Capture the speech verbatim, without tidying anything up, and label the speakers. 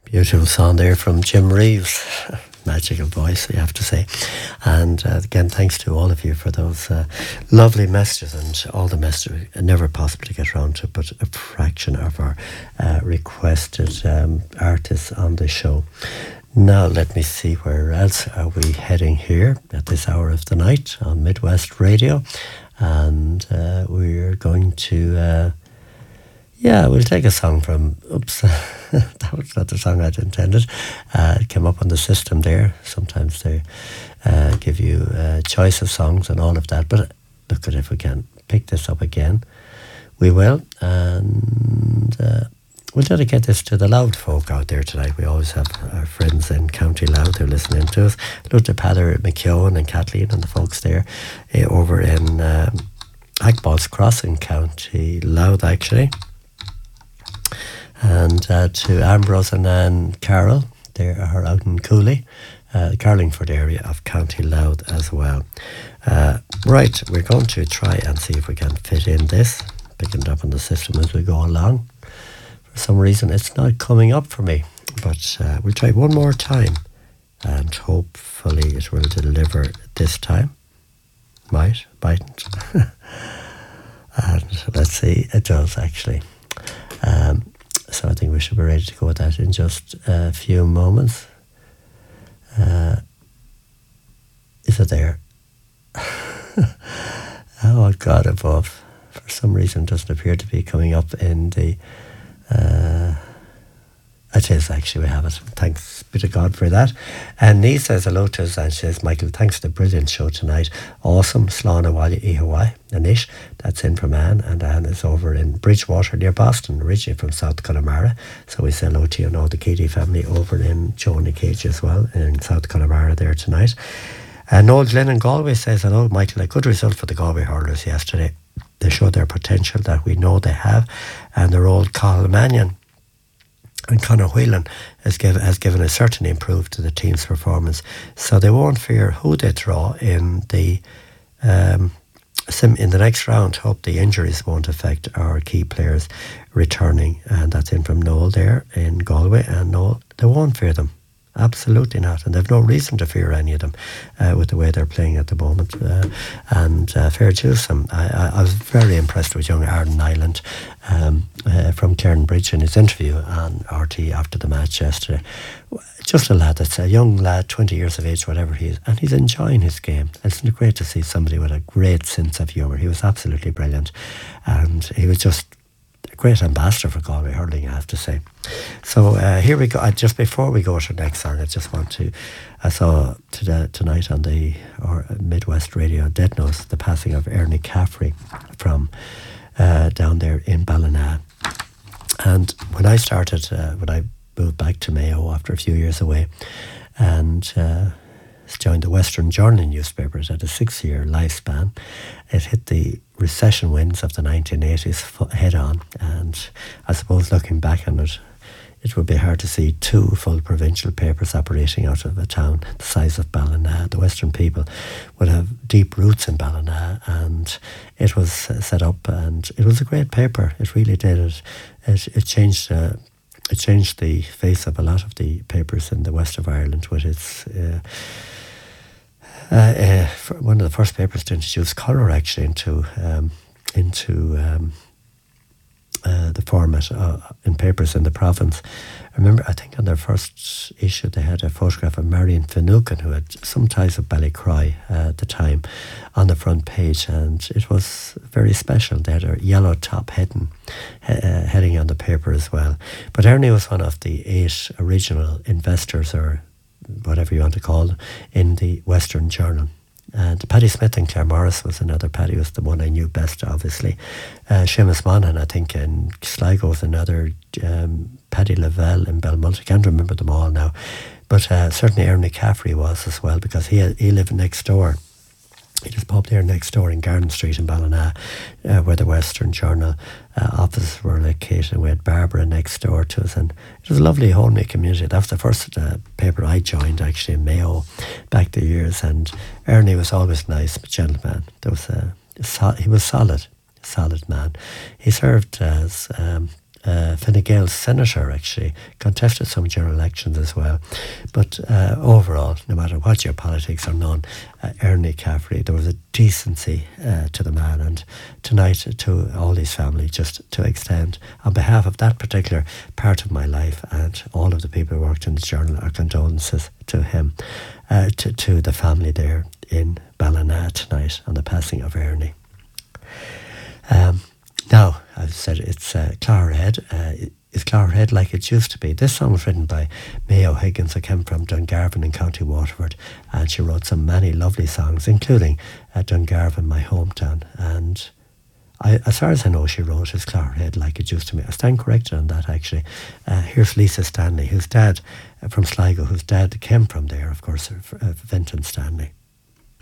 Speaker 1: Beautiful song there from Jim Reeves. Magical voice, you have to say. And uh, again, thanks to all of you for those uh, lovely messages and all the messages. Never possible to get around to, but a fraction of our uh, requested um, artists on the show. Now, let me see, where else are we heading here at this hour of the night on Midwest Radio? And uh, we're going to... Uh, Yeah, we'll take a song from, oops, that was not the song I'd intended. Uh, it came up on the system there. Sometimes they uh, give you a choice of songs and all of that. But look at if we can pick this up again. We will. And uh, we'll dedicate this to the Louth folk out there tonight. We always have our friends in County Louth who are listening to us. Hello to Peadar McKeown and Kathleen and the folks there uh, over in um, Hackballs Crossing, County Louth, actually. And uh, to Ambrose and Anne Carroll, they are out in Cooley, uh, the Carlingford area of County Louth as well. Uh, right, we're going to try and see if we can fit in this, picking it up on the system as we go along. For some reason, it's not coming up for me, but uh, we'll try one more time, and hopefully it will deliver this time. Might, mightn't. And let's see, it does actually. Um, So I think we should be ready to go with that in just a few moments. Uh, is it there? Oh, God above. For some reason it doesn't appear to be coming up in the... Uh, it is actually, we have it. Thanks be to God for that. And Nee says hello to us and she says, Michael, thanks for the brilliant show tonight. Awesome. Slán Awali Ihawai, Anish. That's in from Anne, and Anne is over in Bridgewater near Boston, originally from South Connemara. So we say hello to you and all the Keady family over in Joan Cage as well, in South Connemara there tonight. And Noel Glenn in Galway says hello, Michael. A good result for the Galway hurlers yesterday. They showed their potential that we know they have, and their old Cathal Mannion and Conor Whelan has, give, has given a certainly improved to the team's performance. So they won't fear who they throw in the um, sim in the next round. Hope the injuries won't affect our key players returning. And that's in from Noel there in Galway. And Noel, they won't fear them. Absolutely not. And they've no reason to fear any of them uh, with the way they're playing at the moment. Uh, and uh, fair dues them. I, I, I was very impressed with young Arden Island um, uh, from Cairnbridge in his interview on R T after the match yesterday. Just a lad that's a young lad, twenty years of age, whatever he is, and he's enjoying his game. It's great to see somebody with a great sense of humour. He was absolutely brilliant. And he was just great ambassador for Galway hurling, I have to say. So uh, here we go. Uh, just before we go to the next song, I just want to, I saw today, tonight on the or Midwest Radio Dead Notes the passing of Ernie Caffrey from uh, down there in Ballina. And when I started, uh, when I moved back to Mayo after a few years away, and uh, joined the Western Journal newspaper, it had a six-year lifespan. It hit the recession winds of the nineteen eighties head on, and I suppose looking back on it, it would be hard to see two full provincial papers operating out of a town the size of Ballina. The Western people would have deep roots in Ballina, and it was set up, and it was a great paper. It really did. It it, it changed. Uh, it changed the face of a lot of the papers in the west of Ireland with its. Uh, Uh, uh, one of the first papers to introduce colour actually into um, into um, uh, the format uh, in papers in the province. I remember, I think on their first issue they had a photograph of Marion Finucane, who had some ties of Ballycroy uh, at the time, on the front page, and it was very special. They had a yellow top heading, uh, heading on the paper as well. But Ernie was one of the eight original investors, or whatever you want to call them, in the Western Journal. And Paddy Smith and Claire Morris was another. Paddy was the one I knew best, obviously. Uh, Seamus Monaghan, I think, in Sligo was another. Um, Paddy Lavelle in Belmont. I can't remember them all now. But uh, certainly Ernie Caffrey was as well, because he he lived next door. He just popped there next door in Garden Street in Ballina, uh, where the Western Journal uh, offices were located. We had Barbara next door to us, and it was a lovely homely community. That was the first uh, paper I joined, actually, in Mayo, back the years. And Ernie was always nice, a gentleman. There was a, a so, he was solid, solid man. He served as um, uh, Fine Gael senator, actually, contested some general elections as well. But uh, overall, no matter what your politics or none, uh, Ernie Caffrey, there was a decency uh, to the man. And tonight, to all his family, just to extend, on behalf of that particular part of my life and all of the people who worked in the Journal, our condolences to him, uh, to, to the family there in Ballina tonight on the passing of Ernie. Um, now, I've said it's uh, Clogherhead. Uh, is Clogherhead like it used to be? This song was written by May O'Higgins, who came from Dungarvan in County Waterford, and she wrote some many lovely songs, including uh, Dungarvan, my hometown. And I, as far as I know, she wrote Is Clogherhead Like It Used to Be. I stand corrected on that, actually. Uh, here's Lisa Stanley, whose dad, uh, from Sligo, whose dad came from there, of course, uh, Vinton Stanley.